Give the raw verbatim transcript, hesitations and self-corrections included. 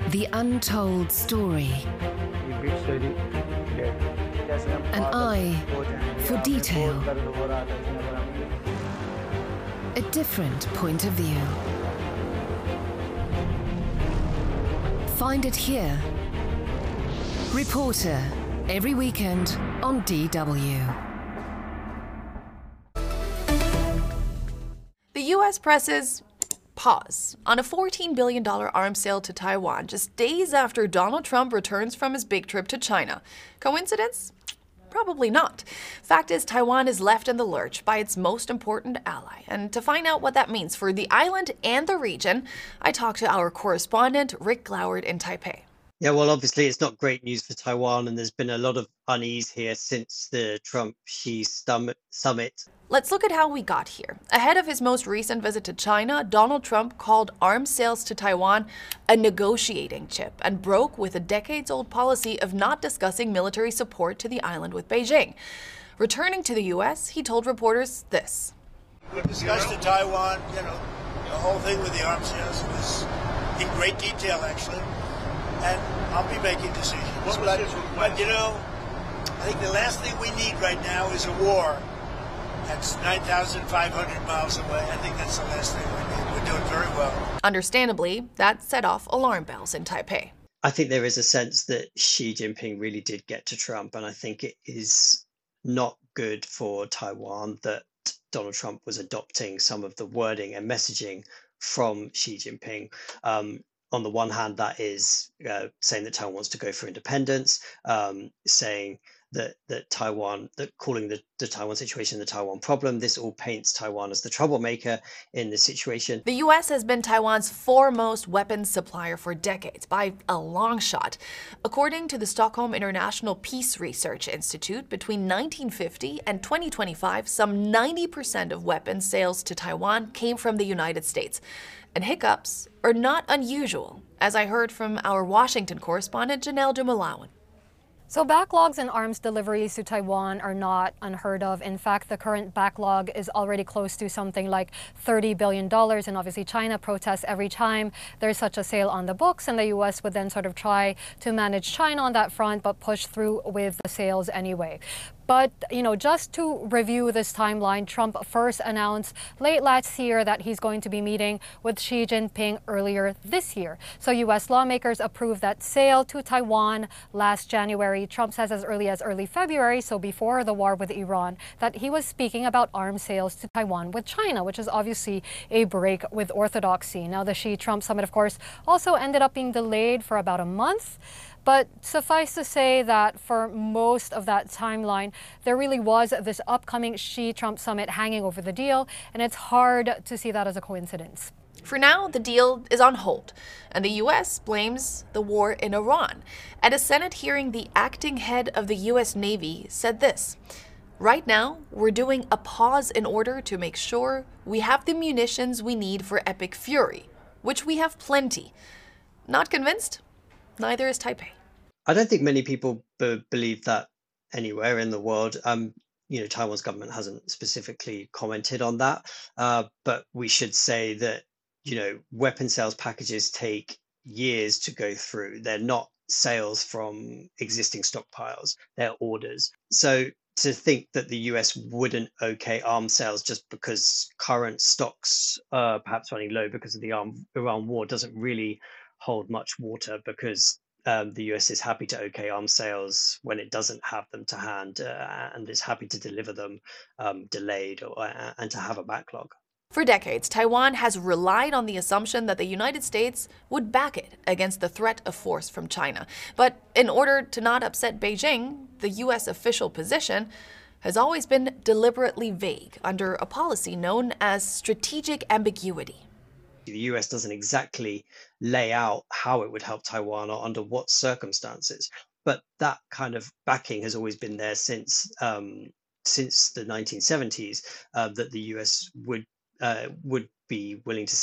The untold story. An eye for detail. A different point of view. Find it here. Reporter, every weekend on D W. The U S presses pause on a fourteen billion dollars arms sale to Taiwan just days after Donald Trump returns from his big trip to China. Coincidence? Probably not. Fact is, Taiwan is left in the lurch by its most important ally. And to find out what that means for the island and the region, I talked to our correspondent, Rick Gloward in Taipei. Yeah, well, obviously, it's not great news for Taiwan, and there's been a lot of unease here since the Trump-Xi summit. Let's look at how we got here. Ahead of his most recent visit to China, Donald Trump called arms sales to Taiwan a negotiating chip and broke with a decades-old policy of not discussing military support to the island with Beijing. Returning to the U S, he told reporters this. We discussed in Taiwan, you know, the whole thing with the arms sales was in great detail, actually. And I'll be making decisions. But, but, you know, I think the last thing we need right now is a war. That's nine thousand five hundred miles away. I think that's the last thing we need. We're doing very well. Understandably, that set off alarm bells in Taipei. I think there is a sense that Xi Jinping really did get to Trump, and I think it is not good for Taiwan that Donald Trump was adopting some of the wording and messaging from Xi Jinping. Um, on the one hand, that is uh, saying that Taiwan wants to go for independence, um, saying that that Taiwan, that calling the, the Taiwan situation the Taiwan problem. This all paints Taiwan as the troublemaker in the situation. The U S has been Taiwan's foremost weapons supplier for decades, by a long shot. According to the Stockholm International Peace Research Institute, between nineteen fifty and twenty twenty-five, some ninety percent of weapons sales to Taiwan came from the United States. And hiccups are not unusual, as I heard from our Washington correspondent, Janelle Dumalawan. So backlogs in arms deliveries to Taiwan are not unheard of. In fact, the current backlog is already close to something like thirty billion dollars. And obviously China protests every time there's such a sale on the books. And the U S would then sort of try to manage China on that front, but push through with the sales anyway. But, you know, just to review this timeline, Trump first announced late last year that he's going to be meeting with Xi Jinping earlier this year. So U S lawmakers approved that sale to Taiwan last January. Trump says as early as early February, so before the war with Iran, that he was speaking about arms sales to Taiwan with China, which is obviously a break with orthodoxy. Now, the Xi-Trump summit, of course, also ended up being delayed for about a month. But suffice to say that for most of that timeline, there really was this upcoming Xi-Trump summit hanging over the deal, and it's hard to see that as a coincidence. For now, the deal is on hold, and the U S blames the war in Iran. At a Senate hearing, the acting head of the U S Navy said this: "Right now, we're doing a pause in order to make sure we have the munitions we need for Epic Fury, which we have plenty." Not convinced? Neither is Taipei. I don't think many people b- believe that anywhere in the world. Um, you know, Taiwan's government hasn't specifically commented on that, uh, but we should say that, you know, weapon sales packages take years to go through. They're not sales from existing stockpiles, they're orders. So to think that the U S wouldn't okay arms sales just because current stocks are perhaps running low because of the Iran war doesn't really hold much water, because um, the U S is happy to okay arms sales when it doesn't have them to hand, uh, and is happy to deliver them um, delayed or, uh, and to have a backlog. For decades, Taiwan has relied on the assumption that the United States would back it against the threat of force from China. But in order to not upset Beijing, the U S official position has always been deliberately vague under a policy known as strategic ambiguity. The U S doesn't exactly lay out how it would help Taiwan or under what circumstances, but that kind of backing has always been there since um, since the nineteen seventies, uh, that the U S would uh, would be willing to